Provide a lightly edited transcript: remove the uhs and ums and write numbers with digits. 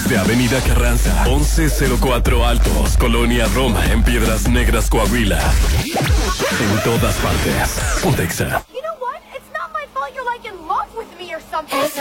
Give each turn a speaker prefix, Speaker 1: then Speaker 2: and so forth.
Speaker 1: Desde Avenida Carranza, 1104 Altos, Colonia Roma, en Piedras Negras, Coahuila. En todas partes. Pontexa.
Speaker 2: You know what? It's not my fault you're like in love with me or something.